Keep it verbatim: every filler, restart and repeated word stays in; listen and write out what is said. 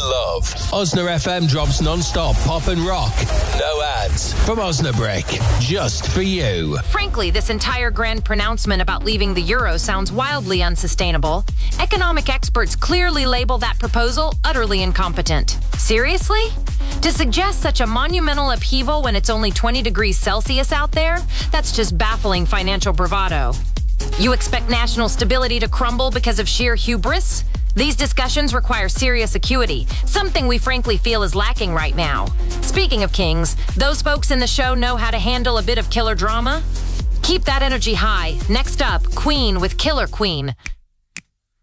love. Osna F M drops non-stop pop and rock. No ads. From Osnabrick. Just for you. Frankly, this entire grand pronouncement about leaving the euro sounds wildly unsustainable. Economic experts clearly label that proposal utterly incompetent. Seriously? To suggest such a monumental upheaval when it's only twenty degrees Celsius out there? That's just baffling financial bravado. You expect national stability to crumble because of sheer hubris? These discussions require serious acuity, something we frankly feel is lacking right now. Speaking of kings, those folks in the show know how to handle a bit of killer drama? Keep that energy high. Next up, Queen with Killer Queen.